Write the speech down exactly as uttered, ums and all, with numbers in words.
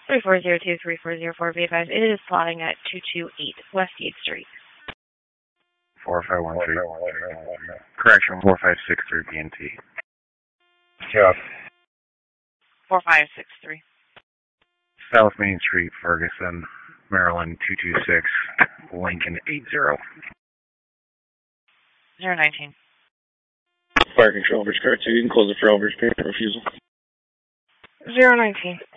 three four zero two, three four zero four, be advised, it is slotting at two two eight West eighth Street. four five one three. Correction, four five six three B N T. Yeah. four five six three. South Main Street, Ferguson, Maryland, two two six, Lincoln eight zero. zero nineteen. Fire control, Overage car two, you can close it for Overage payment refusal. zero nineteen.